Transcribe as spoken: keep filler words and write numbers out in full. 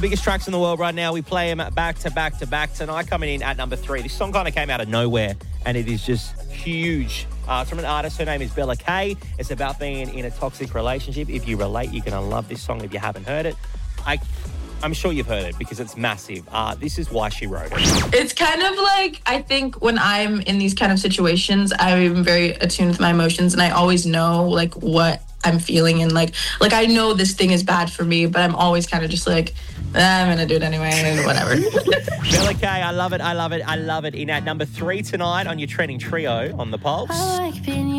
Biggest tracks in the world right now. We play them back to back to back tonight. Coming in at number three. This song kind of came out of nowhere, and it is just huge. Uh, it's from an artist. Her name is Bella Kay. It's about being in a toxic relationship. If you relate, you're going to love this song if you haven't heard it. I, I'm sure you've heard it because it's massive. Uh, this is why she wrote it. It's kind of like, I think when I'm in these kind of situations, I'm very attuned with my emotions, and I always know like what I'm feeling, and like like I know this thing is bad for me, but I'm always kind of just like, eh, I'm gonna do it anyway and whatever. Bella Kay, I love it, I love it, I love it. In at number three tonight on your trending trio on the Pulse. I like being